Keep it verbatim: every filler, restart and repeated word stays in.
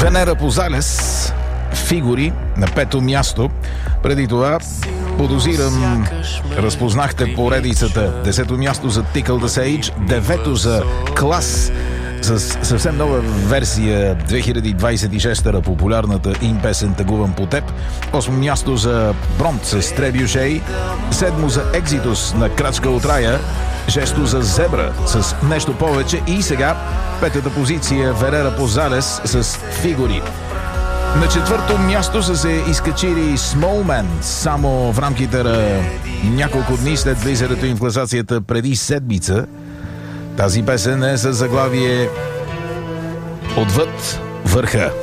Венера Позалес, Фигури на пето място. Преди това подозирам, разпознахте поредицата. Десето място за Tickle the Sage, девето за Клас с съвсем нова версия две хиляди двадесет и шеста, популярната им песен "Тъгувам по теб". Осмо място за Бронт с Trebuchet, седмо за Exodus на Крачка от рая, шесто за Зебра с Нещо повече и сега петата позиция Венера Позалес с Фигури. На четвърто място са се изкачили Smallman само в рамките на няколко дни след влизането им в класацията преди седмица. Тази песен е със заглавие "Отвъд върха".